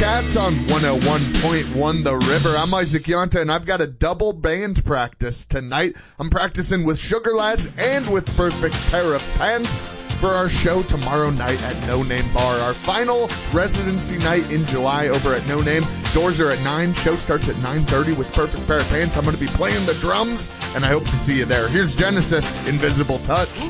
Cats on 101.1 The River. I'm Isaac Yonta, and I've got a double band practice tonight. I'm practicing with Sugar Lads and with Perfect Pair of Pants for our show tomorrow night at No Name Bar. Our final residency night in July over at No Name. Doors are at 9. Show starts at 9:30 with Perfect Pair of Pants. I'm going to be playing the drums, and I hope to see you there. Here's Genesis, Invisible Touch.